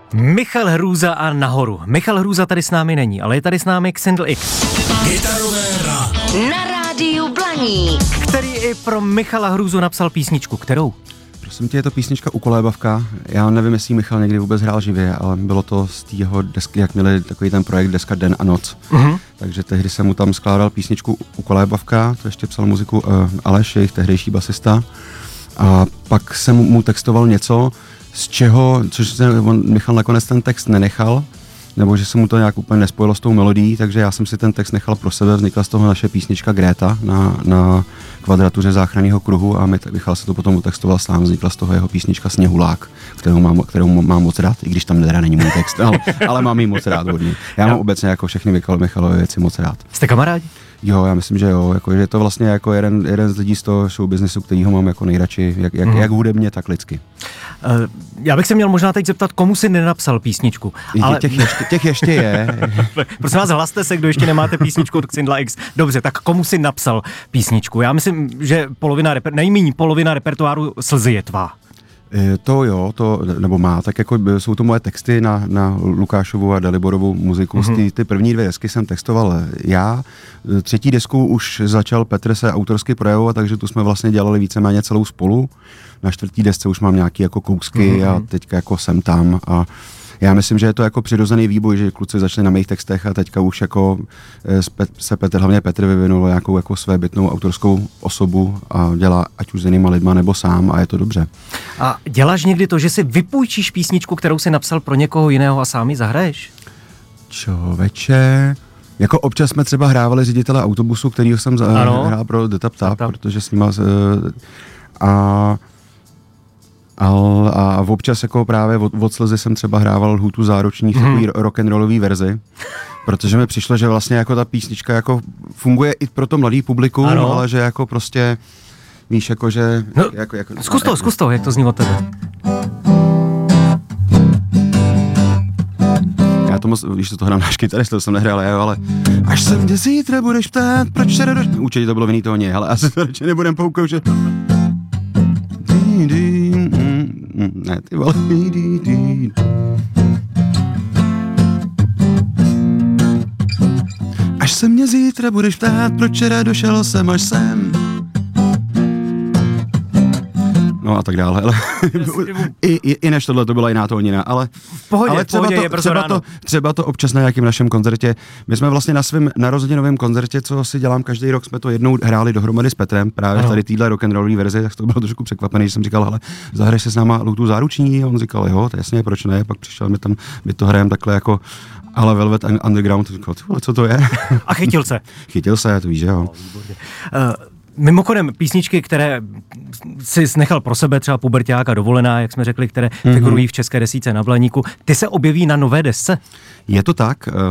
Michal Hrůza a nahoru. Michal Hrůza tady s námi není, ale je tady s námi Xindl X. Gitarové ráno. Na rádiu Blaník. Který i pro Michala Hrůzu napsal písničku. Kterou? Prosím tě, je to písnička Ukolébavka. Já nevím, jestli Michal někdy vůbec hrál živě, ale bylo to z té jeho desky, jak měli takový ten projekt Deska Den a noc. Takže tehdy jsem mu tam skládal písničku Ukolébavka, to ještě psal muziku Aleš, jejich tehdejší basista. A pak jsem mu textoval něco, což Michal nakonec ten text nenechal, nebo že se mu to nějak úplně nespojilo s tou melodií, takže já jsem si ten text nechal pro sebe, vznikla z toho naše písnička Gréta na kvadratuře záchranného kruhu a Michal se to potom utextoval sám, vznikla z toho jeho písnička Sněhulák, kterou mám moc rád, i když tam teda není můj text, ale mám ji moc rád hodně. Já mám obecně jako všechny Michalovy věci moc rád. Jste kamarádi? Jo, já myslím, že jo, jako, že je to vlastně jako jeden z lidí z toho showbiznesu, kterýho mám jako nejradši, jak hudebně, tak lidsky. Já bych se měl možná teď zeptat, komu si nenapsal písničku. Ale... Těch ještě je. Prosím vás, hlaste se, kdo ještě nemáte písničku od Xindla X. Dobře, tak komu si napsal písničku? Já myslím, že nejméně polovina repertoáru Slzy je tvá. To jo, nebo má, tak jako jsou to moje texty na Lukášovu a Daliborovu muziku. Z ty první 2 desky jsem textoval já. 3. desku už začal Petr se autorsky projevovat, takže tu jsme vlastně dělali víceméně celou spolu. Na 4. desce už mám nějaký jako kousky a teďka jako jsem tam a já myslím, že je to jako přirozený výboj, že kluci začali na mých textech a teďka už jako se hlavně Petr vyvinul nějakou jako svébytnou autorskou osobu a dělá ať už s jinýma lidma nebo sám a je to dobře. A děláš někdy to, že si vypůjčíš písničku, kterou si napsal pro někoho jiného a sám ji zahraješ? Člověče, jako občas jsme třeba hrávali ředitele autobusu, kterýho jsem hrál pro The Tap Tap, protože s nima a občas jako právě od Slzy jsem třeba hrával Lhůtu záruční v takový rock'n'rollový verzi, protože mi přišlo, že vlastně jako ta písnička jako funguje i pro to mladý publikum, ale že jako prostě víš, jako že... No, zkus to, jak to zní od tebe. Já to moc, když to hrám náš kytarist, to jsem nehrál, ale až se mě zítra budeš ptát, proč se nedoš... Určitě to bylo v jiný tóně, ale asi to radši nebudem poukoušet. Ne, ty vole. Až se mě zítra budeš ptát, proč včera došel jsem až sem. No a tak dále, ale i než tohle to byla jiná tónina, ale třeba to občas na nějakém našem koncertě. My jsme vlastně na svém narozeninovém koncertě, co si dělám každý rok, jsme to jednou hráli dohromady s Petrem, právě v tady téhle rock'n'rollové verzi, tak to bylo trošku překvapený, že jsem říkal, hele, zahraješ se s náma Lhůtu záruční? A on říkal, jo, to jasně, proč ne? Pak přišel mi tam, my to hrajeme takhle jako ale Velvet Underground, říkal, co to je? A chytil se? Chytil se, to víš, jo. Mimochodem, písničky, které si nechal pro sebe, třeba Puberťák a Dovolená, jak jsme řekli, které figurují v české desíce na Blaníku, ty se objeví na nové desce? Je to tak.